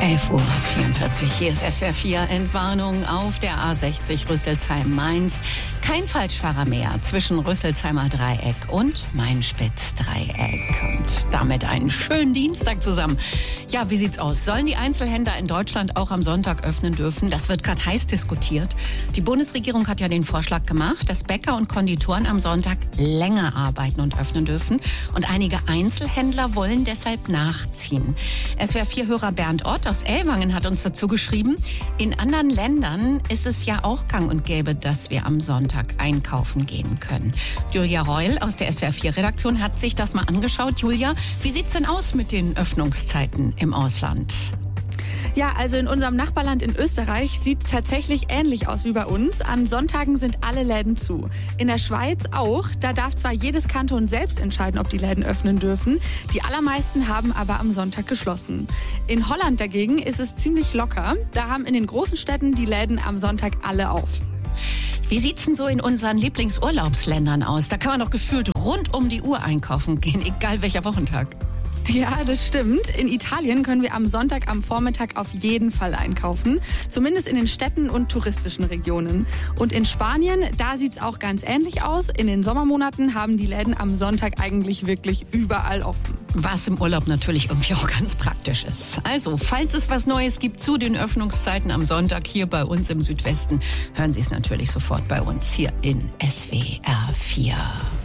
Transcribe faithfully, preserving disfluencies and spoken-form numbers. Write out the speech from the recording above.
elf Uhr vierundvierzig, hier ist S W R vier, Entwarnung auf der A sechzig Rüsselsheim-Mainz. Kein Falschfahrer mehr zwischen Rüsselsheimer Dreieck und Main-Spitz-Dreieck. Und damit einen schönen Dienstag zusammen. Ja, wie sieht's aus? Sollen die Einzelhändler in Deutschland auch am Sonntag öffnen dürfen? Das wird gerade heiß diskutiert. Die Bundesregierung hat ja den Vorschlag gemacht, dass Bäcker und Konditoren am Sonntag länger arbeiten und öffnen dürfen. Und einige Einzelhändler wollen deshalb nachziehen. S W R vier-Hörer Bernd Ott aus Ellwangen hat uns dazu geschrieben, in anderen Ländern ist es ja auch gang und gäbe, dass wir am Sonntag einkaufen gehen können. Julia Reul aus der S W R vier-Redaktion hat sich das mal angeschaut. Julia, wie sieht's denn aus mit den Öffnungszeiten im Ausland? Ja, also in unserem Nachbarland in Österreich sieht es tatsächlich ähnlich aus wie bei uns. An Sonntagen sind alle Läden zu. In der Schweiz auch. Da darf zwar jedes Kanton selbst entscheiden, ob die Läden öffnen dürfen. Die allermeisten haben aber am Sonntag geschlossen. In Holland dagegen ist es ziemlich locker. Da haben in den großen Städten die Läden am Sonntag alle auf. Wie sieht's denn so in unseren Lieblingsurlaubsländern aus? Da kann man doch gefühlt rund um die Uhr einkaufen gehen, egal welcher Wochentag. Ja, das stimmt. In Italien können wir am Sonntag am Vormittag auf jeden Fall einkaufen. Zumindest in den Städten und touristischen Regionen. Und in Spanien, da sieht's auch ganz ähnlich aus. In den Sommermonaten haben die Läden am Sonntag eigentlich wirklich überall offen. Was im Urlaub natürlich irgendwie auch ganz praktisch ist. Also, falls es was Neues gibt zu den Öffnungszeiten am Sonntag hier bei uns im Südwesten, hören Sie es natürlich sofort bei uns hier in S W R vier.